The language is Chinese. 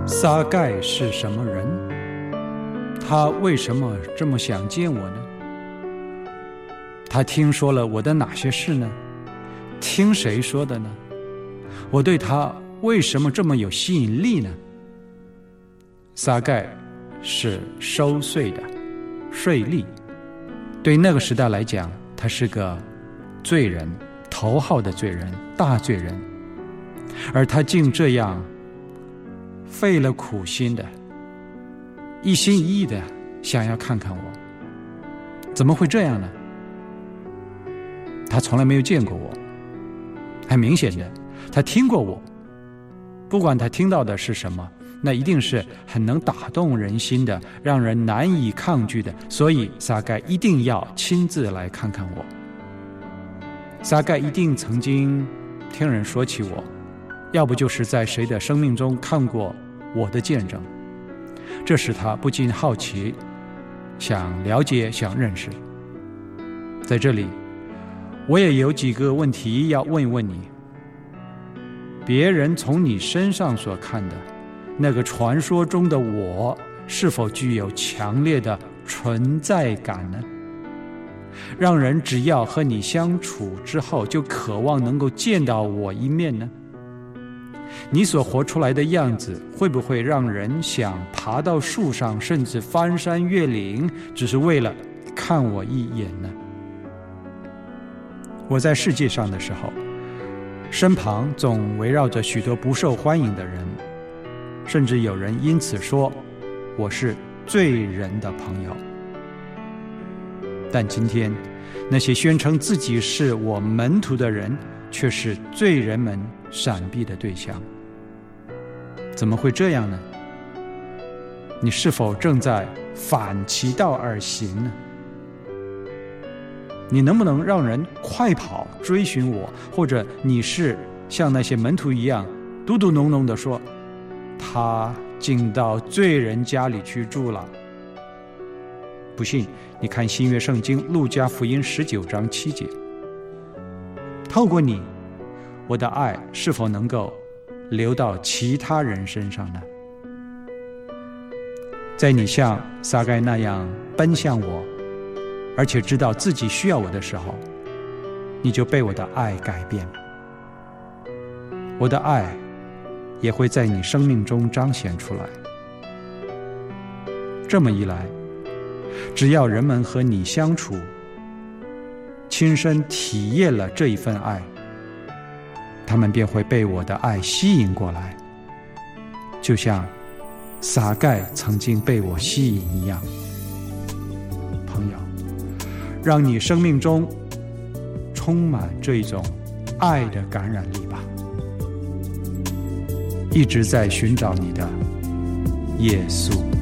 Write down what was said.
撒该是什么人？他为什么这么想见我呢？他听说了我的哪些事呢？听谁说的呢？我对他为什么这么有吸引力呢？撒该是收税的，税吏，对那个时代来讲，他是个罪人，头号的罪人，大罪人，而他竟这样费了苦心的，一心一意的想要看看我。怎么会这样呢？他从来没有见过我，很明显的，他听过我，不管他听到的是什么，那一定是很能打动人心的，让人难以抗拒的，所以撒该一定要亲自来看看我。撒该一定曾经听人说起我，要不就是在谁的生命中看过我的见证，这使他不禁好奇，想了解，想认识。在这里我也有几个问题要问一问你。别人从你身上所看的那个传说中的我，是否具有强烈的存在感呢？让人只要和你相处之后，就渴望能够见到我一面呢？你所活出来的样子，会不会让人想爬到树上，甚至翻山越岭，只是为了看我一眼呢？我在世界上的时候，身旁总围绕着许多不受欢迎的人，甚至有人因此说我是罪人的朋友。但今天那些宣称自己是我门徒的人，却是罪人们闪避的对象。怎么会这样呢？你是否正在反其道而行呢？你能不能让人快跑追寻我？或者你是像那些门徒一样，嘟嘟哝哝地说，他进到罪人家里去住了？不信你看新约圣经路加福音19章7节，透过你，我的爱是否能够流到其他人身上呢？在你像撒该那样奔向我，而且知道自己需要我的时候，你就被我的爱改变。我的爱也会在你生命中彰显出来。这么一来，只要人们和你相处，亲身体验了这一份爱，他们便会被我的爱吸引过来，就像撒该曾经被我吸引一样。朋友，让你生命中充满这一种爱的感染力吧。一直在寻找你的耶稣。